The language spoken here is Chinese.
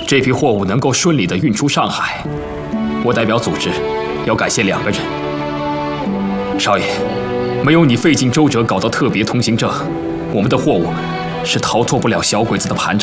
这批货物能够顺利地运出上海，我代表组织要感谢2个人。少爷，没有你费尽周折搞到特别通行证，我们的货物是逃脱不了小鬼子的盘查